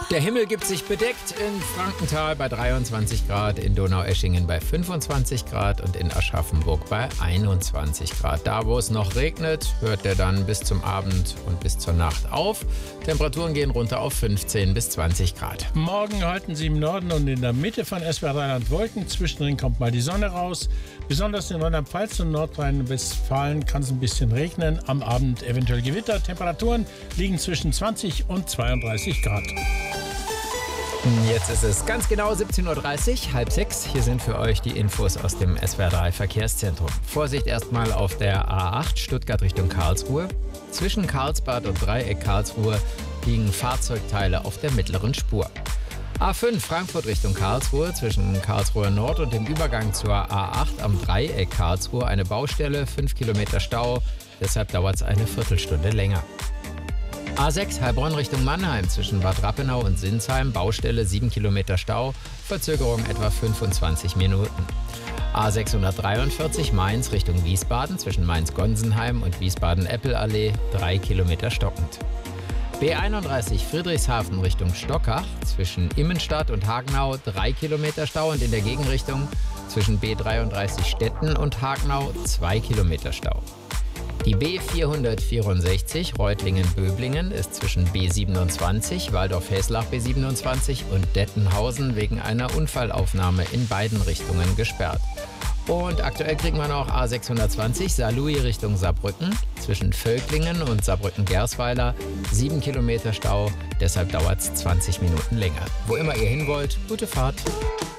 Der Himmel gibt sich bedeckt in Frankenthal bei 23 Grad, in Donaueschingen bei 25 Grad und in Aschaffenburg bei 21 Grad. Da, wo es noch regnet, hört der dann bis zum Abend und bis zur Nacht auf. Temperaturen gehen runter auf 15 bis 20 Grad. Morgen halten Sie im Norden und in der Mitte von SWR Rheinland Wolken. Zwischendrin kommt mal die Sonne raus. Besonders in Rheinland-Pfalz und Nordrhein-Westfalen kann es ein bisschen regnen. Am Abend eventuell Gewitter. Temperaturen liegen zwischen 20 und 32 Grad. Jetzt ist es ganz genau 17.30 Uhr, 5:30. Hier sind für euch die Infos aus dem SWR3 Verkehrszentrum. Vorsicht erstmal auf der A8 Stuttgart Richtung Karlsruhe. Zwischen Karlsbad und Dreieck Karlsruhe liegen Fahrzeugteile auf der mittleren Spur. A5 Frankfurt Richtung Karlsruhe, zwischen Karlsruhe Nord und dem Übergang zur A8 am Dreieck Karlsruhe eine Baustelle, 5 Kilometer Stau, deshalb dauert es eine Viertelstunde länger. A6 Heilbronn Richtung Mannheim, zwischen Bad Rappenau und Sinsheim, Baustelle, 7 Kilometer Stau, Verzögerung etwa 25 Minuten. A643 Mainz Richtung Wiesbaden, zwischen Mainz-Gonsenheim und Wiesbaden-Eppelallee, 3 Kilometer stockend. B31 Friedrichshafen Richtung Stockach, zwischen Immenstadt und Hagenau 3 Kilometer Stau und in der Gegenrichtung zwischen B33 Stetten und Hagenau 2 Kilometer Stau. Die B464 Reutlingen-Böblingen ist zwischen B27 Waldorf-Heslach B27 und Dettenhausen wegen einer Unfallaufnahme in beiden Richtungen gesperrt. Und aktuell kriegen wir noch A620 Saarlouis Richtung Saarbrücken, zwischen Völklingen und Saarbrücken-Gersweiler 7 Kilometer Stau, deshalb dauert es 20 Minuten länger. Wo immer ihr hin wollt, gute Fahrt!